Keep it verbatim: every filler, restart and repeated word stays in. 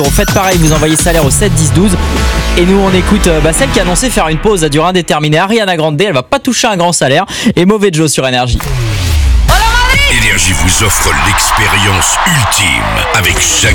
Faites pareil, vous envoyez salaire au sept dix douze. Et nous on écoute euh, bah, celle qui a annoncé faire une pause à durée indéterminée, Ariana Grande. Elle va pas toucher un grand salaire. Et Mauvais Joe sur Énergie. Énergie vous offre l'expérience ultime avec chaque